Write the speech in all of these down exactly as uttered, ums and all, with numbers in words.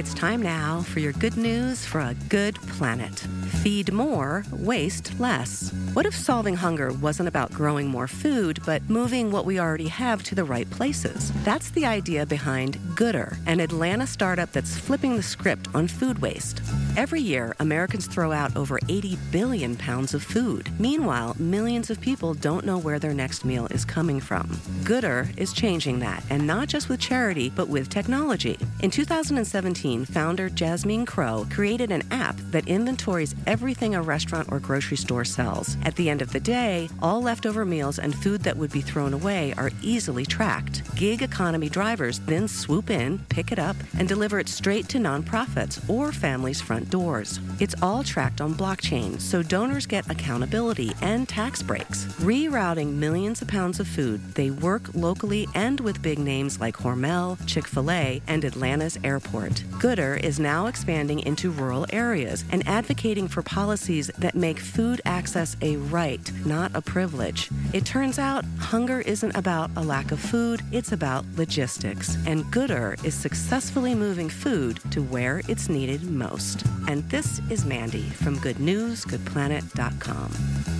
It's time now for your good news for a good planet. Feed more, waste less. What if solving hunger wasn't about growing more food, but moving what we already have to the right places? That's the idea behind Gooder, an Atlanta startup that's flipping the script on food waste. Every year, Americans throw out over eighty billion pounds of food. Meanwhile, millions of people don't know where their next meal is coming from. Gooder is changing that, and not just with charity, but with technology. In two thousand seventeen, founder Jasmine Crow created an app that inventories everything a restaurant or grocery store sells. At the end of the day, all leftover meals and food that would be thrown away are easily tracked. Gig economy drivers then swoop in, pick it up, and deliver it straight to nonprofits or families' front doors. It's all tracked on blockchain, so donors get accountability and tax breaks. Rerouting millions of pounds of food, they work locally and with big names like Hormel, Chick-fil-A, and Atlanta's airport. Gooder is now expanding into rural areas and advocating for policies that make food access a right, not a privilege. It turns out hunger isn't about a lack of food, it's about logistics. And Gooder is successfully moving food to where it's needed most. And this is Mandy from good news good planet dot com.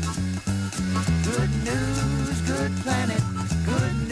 Good news, good planet, good news.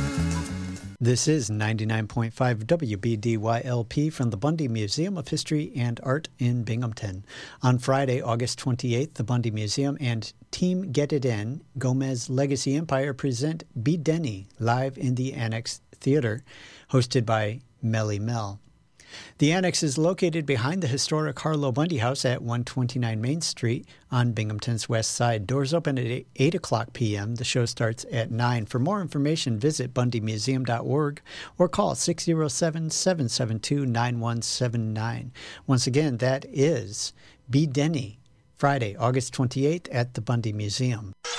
This is ninety-nine point five W B D Y L P from the Bundy Museum of History and Art in Binghamton. On Friday, August twenty-eighth, the Bundy Museum and Team Get It In, Gomez Legacy Empire present Be Denny live in the Annex Theater, hosted by Melly Mel. The Annex is located behind the historic Harlow Bundy House at one twenty-nine Main Street on Binghamton's west side. Doors open at eight o'clock p.m. The show starts at nine. For more information, visit bundy museum dot org or call six oh seven, seven seven two, nine one seven nine. Once again, that is Be Denny, Friday, August twenty-eighth at the Bundy Museum.